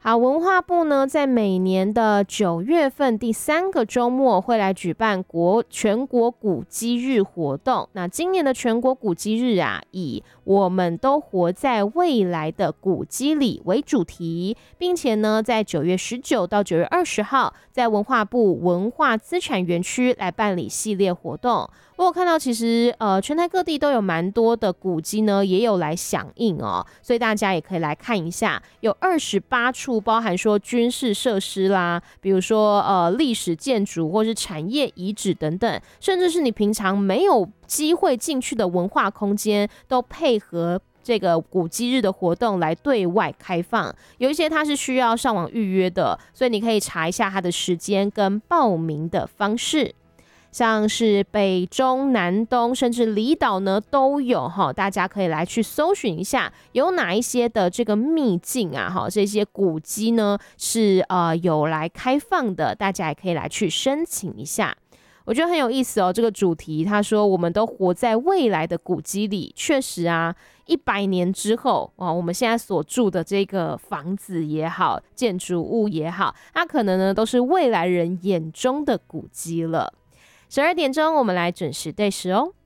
好，文化部呢，在每年的9月份第3个周末会来举办全国古迹日活动。那今年的全国古迹日啊，以我们都活在未来的古迹里为主题，并且呢，在9月19到9月20号，在文化部文化资产园区来办理系列活动。我有看到，其实全台各地都有蛮多的古迹呢，也有来响应哦，所以大家也可以来看一下，有28处，包含说军事设施啦，比如说历史建筑或是产业遗址等等，甚至是你平常没有机会进去的文化空间，都配合这个古迹日的活动来对外开放。有一些它是需要上网预约的，所以你可以查一下它的时间跟报名的方式。像是北中南东甚至离岛呢都有哈，大家可以来去搜寻一下有哪一些的这个秘境啊哈，这些古迹呢是有来开放的，大家也可以来去申请一下。我觉得很有意思哦，这个主题他说我们都活在未来的古迹里，确实啊，100年之后我们现在所住的这个房子也好，建筑物也好，它可能呢都是未来人眼中的古迹了。12点钟我们来准时对时哦。